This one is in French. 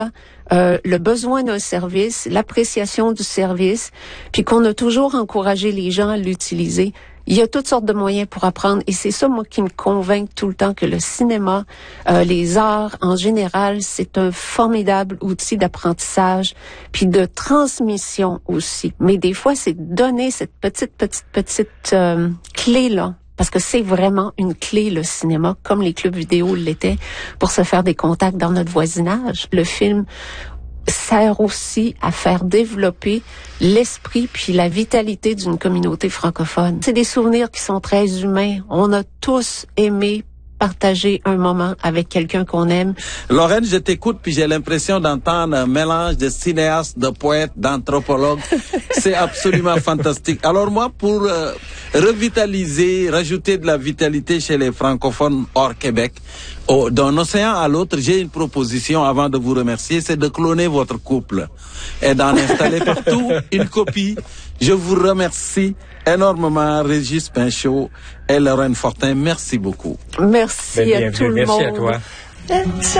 le besoin d'un service, l'appréciation du service, puis qu'on a toujours encouragé les gens à l'utiliser. Il y a toutes sortes de moyens pour apprendre et c'est ça, moi, qui me convainc tout le temps que le cinéma, les arts en général, c'est un formidable outil d'apprentissage puis de transmission aussi. Mais des fois, c'est donner cette petite clé-là. Parce que c'est vraiment une clé, le cinéma, comme les clubs vidéo l'étaient, pour se faire des contacts dans notre voisinage. Le film sert aussi à faire développer l'esprit puis la vitalité d'une communauté francophone. C'est des souvenirs qui sont très humains. On a tous aimé partager un moment avec quelqu'un qu'on aime. Lorraine, je t'écoute puis j'ai l'impression d'entendre un mélange de cinéastes, de poètes, d'anthropologues. C'est absolument fantastique. Alors moi, pour revitaliser, rajouter de la vitalité chez les francophones hors Québec, d'un océan à l'autre, j'ai une proposition avant de vous remercier, c'est de cloner votre couple et d'en installer partout une copie. Je vous remercie énormément, Régis Pinchot et Lorraine Fortin. Merci beaucoup. Merci à tout le monde. Merci à toi.